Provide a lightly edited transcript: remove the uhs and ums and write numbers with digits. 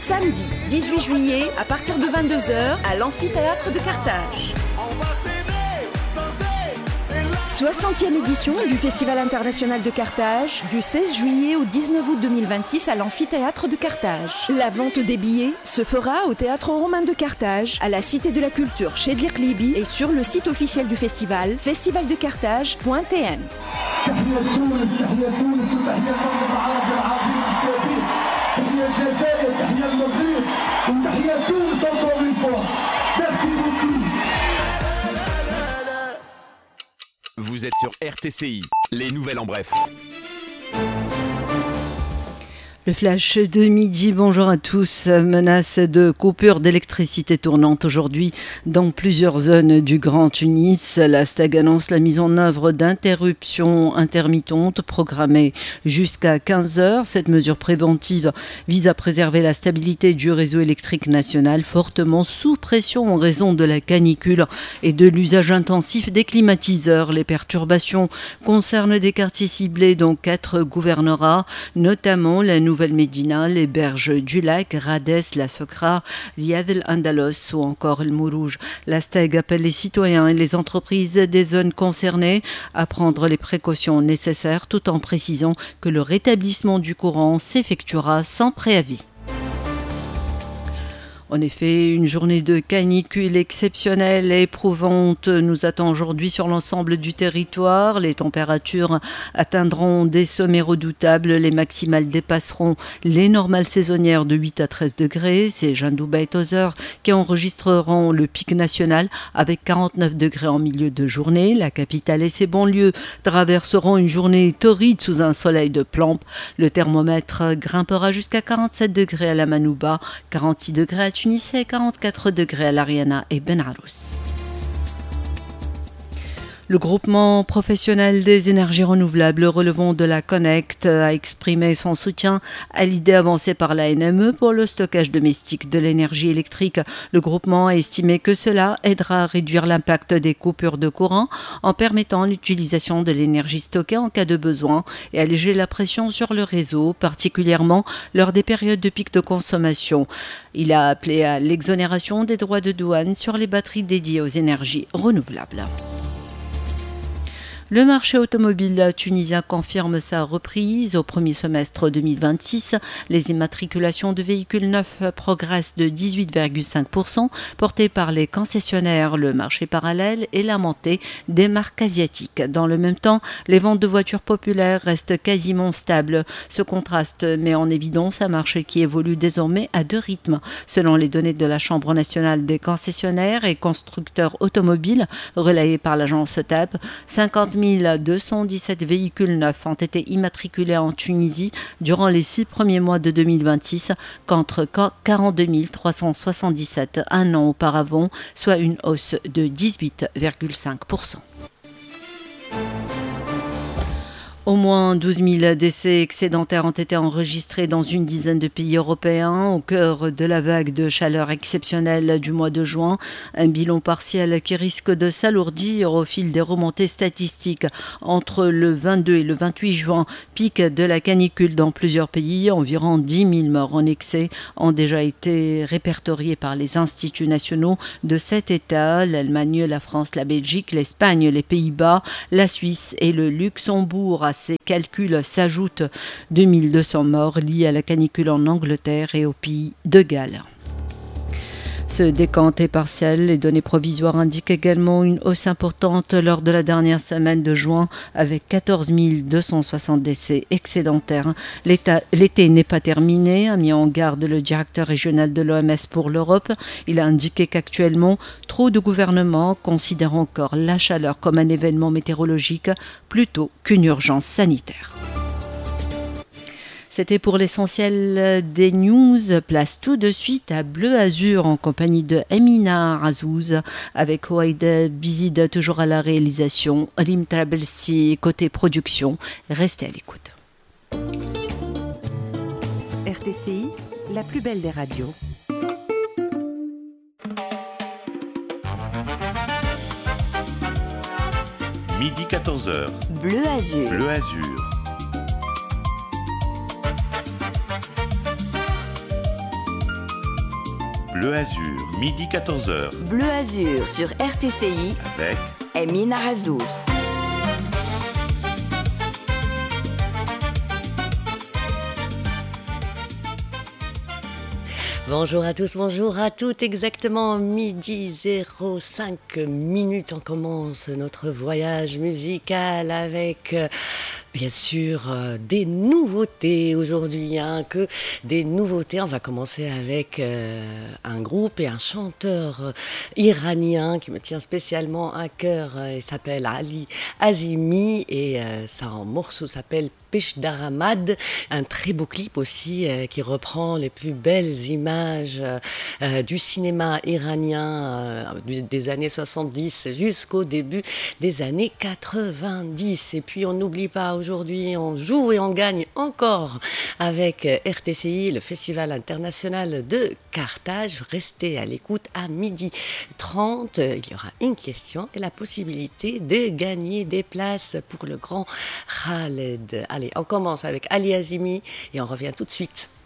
Samedi 18 juillet à partir de 22h à l'amphithéâtre de Carthage. 60e édition du Festival international de Carthage, du 16 juillet au 19 août 2026 à l'amphithéâtre de Carthage. La vente des billets se fera au Théâtre romain de Carthage, à la Cité de la Culture chez Libi et sur le site officiel du festival, festivaldecarthage.tn. Vous êtes sur RTCI, les nouvelles en bref. Le flash de midi, bonjour à tous. Menace de coupure d'électricité tournante aujourd'hui dans plusieurs zones du Grand Tunis. La STEG annonce la mise en œuvre d'interruptions intermittentes programmées jusqu'à 15h. Cette mesure préventive vise à préserver la stabilité du réseau électrique national, fortement sous pression en raison de la canicule et de l'usage intensif des climatiseurs. Les perturbations concernent des quartiers ciblés dont 4 gouvernorats, notamment la Nouvelle Médina, les berges du lac, Rades, la Socra, Liad el-Andalos ou encore El Mourouj. La STEG appelle les citoyens et les entreprises des zones concernées à prendre les précautions nécessaires tout en précisant que le rétablissement du courant s'effectuera sans préavis. En effet, une journée de canicule exceptionnelle et éprouvante nous attend aujourd'hui sur l'ensemble du territoire. Les températures atteindront des sommets redoutables. Les maximales dépasseront les normales saisonnières de 8 à 13 degrés. C'est Jandouba et Tozeur qui enregistreront le pic national avec 49 degrés en milieu de journée. La capitale et ses banlieues traverseront une journée torride sous un soleil de plomb. Le thermomètre grimpera jusqu'à 47 degrés à la Manouba, 46 degrés à Tunis et 44 degrés à l'Ariana et Ben Arous. Le groupement professionnel des énergies renouvelables relevant de la Connect a exprimé son soutien à l'idée avancée par la NME pour le stockage domestique de l'énergie électrique. Le groupement a estimé que cela aidera à réduire l'impact des coupures de courant en permettant l'utilisation de l'énergie stockée en cas de besoin et alléger la pression sur le réseau, particulièrement lors des périodes de pic de consommation. Il a appelé à l'exonération des droits de douane sur les batteries dédiées aux énergies renouvelables. Le marché automobile tunisien confirme sa reprise. Au premier semestre 2026, les immatriculations de véhicules neufs progressent de 18,5%, portées par les concessionnaires, le marché parallèle et la montée des marques asiatiques. Dans le même temps, les ventes de voitures populaires restent quasiment stables. Ce contraste met en évidence un marché qui évolue désormais à 2 rythmes. Selon les données de la Chambre nationale des concessionnaires et constructeurs automobiles, relayées par l'agence TAP, 50 217 véhicules neufs ont été immatriculés en Tunisie durant les 6 premiers mois de 2026 contre 42 377 un an auparavant, soit une hausse de 18,5%. Au moins 12 000 décès excédentaires ont été enregistrés dans une dizaine de pays européens au cœur de la vague de chaleur exceptionnelle du mois de juin. Un bilan partiel qui risque de s'alourdir au fil des remontées statistiques. Entre le 22 et le 28 juin, pic de la canicule dans plusieurs pays. Environ 10 000 morts en excès ont déjà été répertoriés par les instituts nationaux de 7 États, l'Allemagne, la France, la Belgique, l'Espagne, les Pays-Bas, la Suisse et le Luxembourg. À ces calculs s'ajoutent 2200 morts liés à la canicule en Angleterre et au pays de Galles. Ce décompte est partiel. Les données provisoires indiquent également une hausse importante lors de la dernière semaine de juin avec 14 260 décès excédentaires. L'été n'est pas terminé, a mis en garde le directeur régional de l'OMS pour l'Europe. Il a indiqué qu'actuellement, trop de gouvernements considèrent encore la chaleur comme un événement météorologique plutôt qu'une urgence sanitaire. C'était pour l'essentiel des news. Place tout de suite à Bleu Azur en compagnie de Emina Azouz avec Ouaïda Bizida toujours à la réalisation, Rim Trabelsi côté production. Restez à l'écoute. RTCI, la plus belle des radios. Midi 14h. Bleu Azur. Bleu Azur. Bleu Azur, midi 14h, Bleu Azur sur RTCI, avec Emine Arazouz. Bonjour à tous, bonjour à toutes, exactement midi 05 minutes, on commence notre voyage musical avec bien sûr des nouveautés aujourd'hui, que des nouveautés. On va commencer avec un groupe et un chanteur iranien qui me tient spécialement à cœur, il s'appelle Ali Azimi et son morceau s'appelle Peshdaramad, un très beau clip aussi qui reprend les plus belles images du cinéma iranien des années 70 jusqu'au début des années 90. Et puis on n'oublie pas, aujourd'hui on joue et on gagne encore avec RTCI, le Festival international de Carthage. Restez à l'écoute à 12h30, il y aura une question et la possibilité de gagner des places pour le grand Khaled. Allez, on commence avec Ali Azimi et on revient tout de suite.